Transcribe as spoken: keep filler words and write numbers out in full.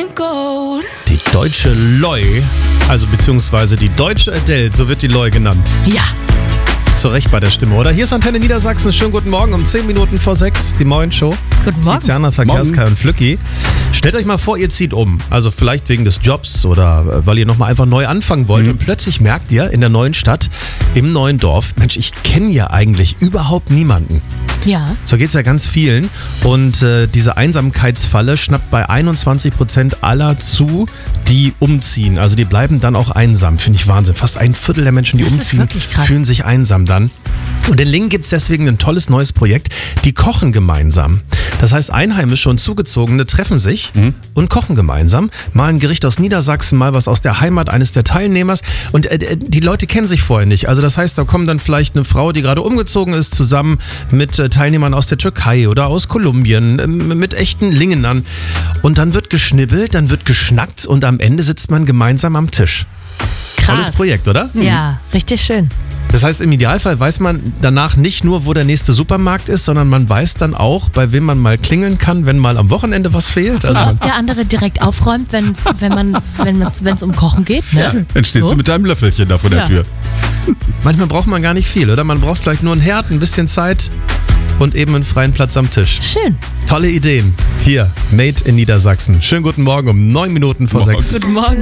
Die deutsche Loi, also beziehungsweise die deutsche Adele, so wird die Loi genannt. Ja. Zu Recht bei der Stimme, oder? Hier ist Antenne Niedersachsen. Schönen guten Morgen um zehn Minuten vor sechs, die Morgenshow. Guten Morgen. Tiziana, Verkehrskai und Flücki. Stellt euch mal vor, ihr zieht um. Also vielleicht wegen des Jobs oder weil ihr nochmal einfach neu anfangen wollt. Mhm. Und plötzlich merkt ihr in der neuen Stadt, im neuen Dorf, Mensch, ich kenne ja eigentlich überhaupt niemanden. Ja. So geht's ja ganz vielen. Und äh, diese Einsamkeitsfalle schnappt bei einundzwanzig Prozent aller zu, die umziehen. Also die bleiben dann auch einsam. Finde ich Wahnsinn. Fast ein Viertel der Menschen, die Das ist umziehen, wirklich krass. fühlen sich einsam dann. Und in Lingen gibt's deswegen ein tolles neues Projekt. Die kochen gemeinsam. Das heißt, Einheimische und Zugezogene treffen sich mhm. und kochen gemeinsam. Mal ein Gericht aus Niedersachsen, mal was aus der Heimat eines der Teilnehmers. Und äh, die Leute kennen sich vorher nicht. Also das heißt, da kommen dann vielleicht eine Frau, die gerade umgezogen ist, zusammen mit äh, Teilnehmern aus der Türkei oder aus Kolumbien, äh, mit echten Lingenern. Und dann wird geschnibbelt, dann wird geschnackt und am Ende sitzt man gemeinsam am Tisch. Krass. Tolles Projekt, oder? Ja, richtig schön. Das heißt, im Idealfall weiß man danach nicht nur, wo der nächste Supermarkt ist, sondern man weiß dann auch, bei wem man mal klingeln kann, wenn mal am Wochenende was fehlt. Also Ob der andere direkt aufräumt, wenn's, wenn man, wenn es um Kochen geht. Ne? Ja, dann stehst So? du mit deinem Löffelchen da vor der Ja. Tür. manchmal braucht man gar nicht viel, oder? Man braucht vielleicht nur einen Herd, ein bisschen Zeit und eben einen freien Platz am Tisch. Schön. Tolle Ideen. Hier, Made in Niedersachsen. Schönen guten Morgen um neun Minuten vor Morgen. sechs. Guten Morgen.